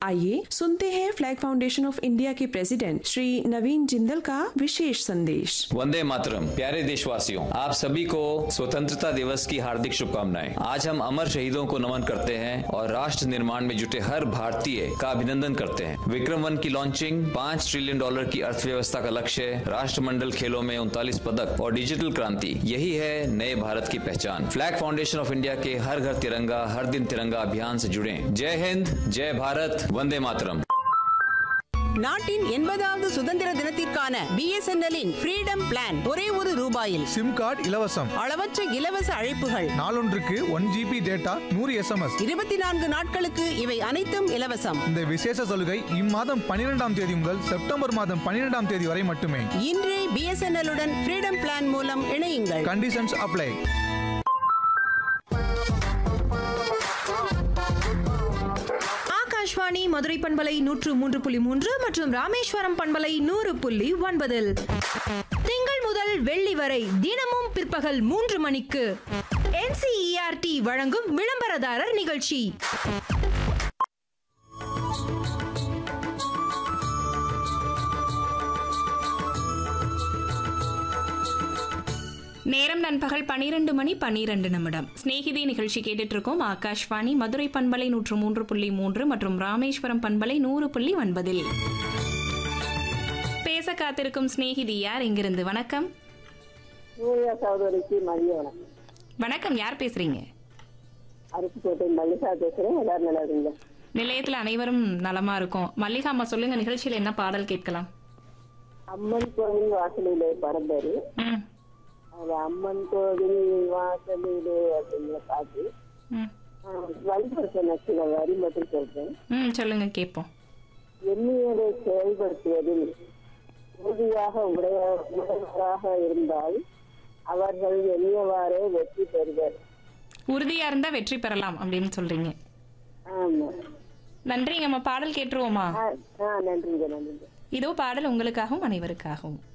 आइए सुनते हैं फ्लैग फाउंडेशन ऑफ इंडिया के प्रेसिडेंट श्री नवीन जिंदल का विशेष संदेश। वंदे मातरम। प्यारे देशवासियों, आप सभी को स्वतंत्रता दिवस की हार्दिक शुभकामनाएं। आज हम अमर शहीदों को नमन करते हैं और राष्ट्र निर्माण में जुटे हर भारतीय का अभिनंदन करते हैं। विक्रम 1 की लॉन्चिंग, $5 ट्रिलियन की अर्थव्यवस्था का लक्ष्य, राष्ट्रमंडल खेलों में 39 पदक और डिजिटल क्रांति, यही है नए भारत की पहचान। फ्लैग फाउंडेशन ऑफ इंडिया के हर घर तिरंगा हर दिन तिरंगा अभियान से जुड़े। जय हिंद, जय भारत, वंदे मातरम। நாட்டின் 80வது சுதந்திர தினத்திற்கான BSNL-இன் ஃப்ரீடம் பிளான் ஒரே ₹1 சிம் கார்டு இலவசம், அளவற்ற இலவச அழைப்புகள், நாளொன்றுக்கு 1 GB டேட்டா, 100 SMS, 24 நாட்களுக்கு இவை அனைத்தும் இலவசம். இந்த விசேஷ சலுகை இம்மாதம் 12ஆம் தேதி முதல் செப்டம்பர் மாதம் 12ஆம் தேதி வரை மட்டுமே. இன்றே BSNL-உடன் ஃப்ரீடம் பிளான் மூலம் இணையுங்கள். Conditions apply. ஆகாஷ்வாணி மதுரை பண்பலை 103.3 மற்றும் ராமேஸ்வரம் பண்பலை 100.9 திங்கள் முதல் வெள்ளி வரை தினமும் பிற்பகல் 3 மணிக்கு NCERT வழங்கும் விளம்பரதாரர் நிகழ்ச்சி. நேரம் நண்பகல் 12:12 ஸ்நேகிதி நிகழ்ச்சி கேட்டுட்டு இருக்கோம். ஆகாஷ்வாணி மதுரை பண்பலை 103.3 மற்றும் ராமேஸ்வரம் பண்பலை 100.9. பேச காத்திருக்கும் ஸ்நேகிதி யார், எங்கிருந்து? வணக்கம். வணக்கம், யார் பேசுறீங்க? நிலையத்தில் அனைவரும் நலமா இருக்கும். மல்லிகா அம்மா சொல்லுங்க, நிகழ்ச்சியில என்ன பாடல் கேட்கலாம்? அம்மன் கோவில் வாசலிலே பறந்தாரு, அம்மன் கோவில் வாசலிலே அப்படிங்கிற பாட்டு வழிபடுத்த சில வரி மட்டும் சொல்றேன். சொல்லுங்க, கேட்போம். எண்ணியதை செயல்படுத்துவதில் உறுதியாக உடையவராக இருந்தால் அவர்கள் எண்ணியவாறே வெற்றி பெறுவர். உறுதியா இருந்தா வெற்றி பெறலாம் அப்படின்னு சொல்றீங்க. ஆமா, நன்றிங்க அம்மா. பாடல் கேட்டுருவோமா? நன்றிங்க. இதோ பாடல் உங்களுக்காகவும் அனைவருக்காகவும்.